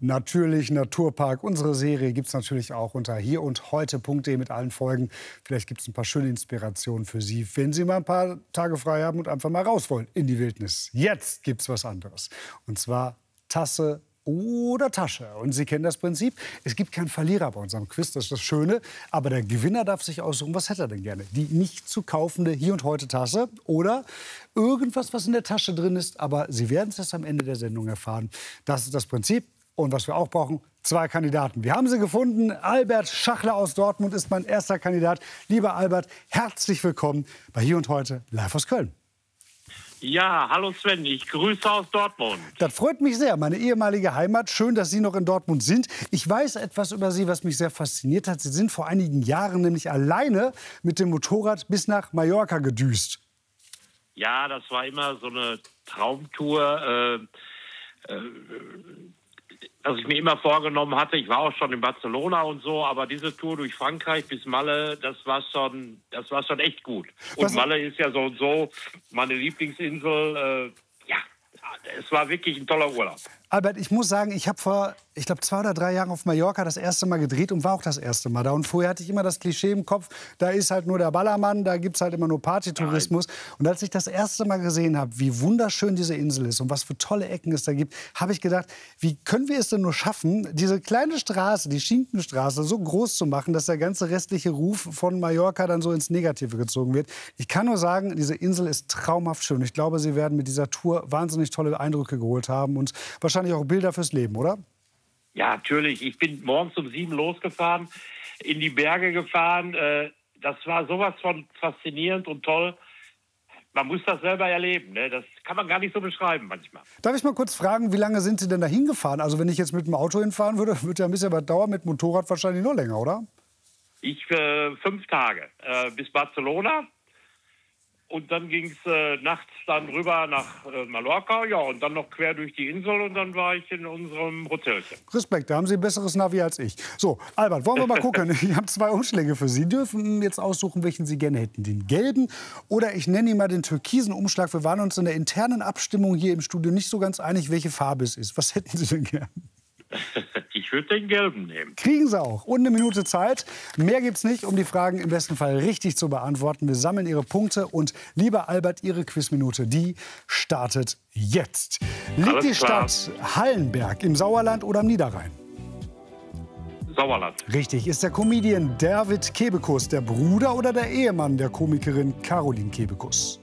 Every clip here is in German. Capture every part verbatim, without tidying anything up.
Natürlich Naturpark. Unsere Serie gibt es natürlich auch unter hier und heute punkt de mit allen Folgen. Vielleicht gibt es ein paar schöne Inspirationen für Sie, wenn Sie mal ein paar Tage frei haben und einfach mal raus wollen in die Wildnis. Jetzt gibt es was anderes. Und zwar Tasse oder Tasche. Und Sie kennen das Prinzip. Es gibt keinen Verlierer bei unserem Quiz, das ist das Schöne. Aber der Gewinner darf sich aussuchen, was hätte er denn gerne? Die nicht zu kaufende Hier und Heute Tasse oder irgendwas, was in der Tasche drin ist. Aber Sie werden es erst am Ende der Sendung erfahren. Das ist das Prinzip. Und was wir auch brauchen, zwei Kandidaten. Wir haben sie gefunden. Albert Schachler aus Dortmund ist mein erster Kandidat. Lieber Albert, herzlich willkommen bei Hier und Heute live aus Köln. Ja, hallo Sven, ich grüße aus Dortmund. Das freut mich sehr, meine ehemalige Heimat. Schön, dass Sie noch in Dortmund sind. Ich weiß etwas über Sie, was mich sehr fasziniert hat. Sie sind vor einigen Jahren nämlich alleine mit dem Motorrad bis nach Mallorca gedüst. Ja, das war immer so eine Traumtour, äh, äh, was ich mir immer vorgenommen hatte. Ich war auch schon in Barcelona und so, aber diese Tour durch Frankreich bis Malle, das war schon, das war schon echt gut. Und was? Malle ist ja so und so meine Lieblingsinsel. Äh, ja, es war wirklich ein toller Urlaub. Albert, ich muss sagen, ich habe vor, ich glaube, zwei oder drei Jahren auf Mallorca das erste Mal gedreht und war auch das erste Mal da. Und vorher hatte ich immer das Klischee im Kopf, da ist halt nur der Ballermann, da gibt es halt immer nur Partytourismus. Nein. Und als ich das erste Mal gesehen habe, wie wunderschön diese Insel ist und was für tolle Ecken es da gibt, habe ich gedacht, wie können wir es denn nur schaffen, diese kleine Straße, die Schinkenstraße, so groß zu machen, dass der ganze restliche Ruf von Mallorca dann so ins Negative gezogen wird. Ich kann nur sagen, diese Insel ist traumhaft schön. Ich glaube, Sie werden mit dieser Tour wahnsinnig tolle Eindrücke geholt haben und wahrscheinlich auch Bilder fürs Leben, oder? Ja, natürlich. Ich bin morgens um sieben losgefahren, in die Berge gefahren. Das war sowas von faszinierend und toll. Man muss das selber erleben, ne? Das kann man gar nicht so beschreiben manchmal. Darf ich mal kurz fragen, wie lange sind Sie denn da hingefahren? Also wenn ich jetzt mit dem Auto hinfahren würde, würde ja ein bisschen was dauern, mit dem Motorrad wahrscheinlich noch länger, oder? Ich äh, fünf Tage äh, bis Barcelona. Und dann ging es äh, nachts dann rüber nach äh, Mallorca, ja, und dann noch quer durch die Insel und dann war ich in unserem Hotelchen. Respekt, da haben Sie ein besseres Navi als ich. So, Albert, wollen wir mal gucken. Ich habe zwei Umschläge für Sie. Sie dürfen jetzt aussuchen, welchen Sie gerne hätten. Den gelben oder ich nenne ihn mal den türkisen Umschlag. Wir waren uns in der internen Abstimmung hier im Studio nicht so ganz einig, welche Farbe es ist. Was hätten Sie denn gern? Ich würde den gelben nehmen. Kriegen Sie auch. Und eine Minute Zeit. Mehr gibt's nicht, um die Fragen im besten Fall richtig zu beantworten. Wir sammeln Ihre Punkte. Und lieber Albert, Ihre Quizminute, die startet jetzt. Liegt Alles die klar. Stadt Hallenberg im Sauerland oder am Niederrhein? Sauerland. Richtig. Ist der Comedian David Kebekus der Bruder oder der Ehemann der Komikerin Caroline Kebekus?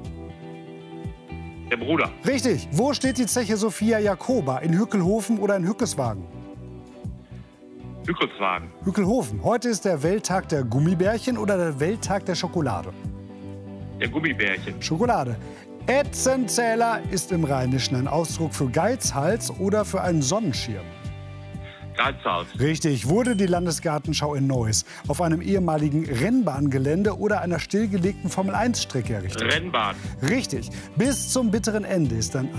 Der Bruder. Richtig. Wo steht die Zeche Sophia Jacoba? In Hückelhofen oder in Hückeswagen? Hückelswagen. Hückelhofen. Heute ist der Welttag der Gummibärchen oder der Welttag der Schokolade? Der Gummibärchen. Schokolade. Etzenzähler ist im Rheinischen ein Ausdruck für Geizhals oder für einen Sonnenschirm. Geizhals. Richtig. Wurde die Landesgartenschau in Neuss auf einem ehemaligen Rennbahngelände oder einer stillgelegten Formel eins Strecke errichtet? Rennbahn. Richtig. Bis zum bitteren Ende ist ein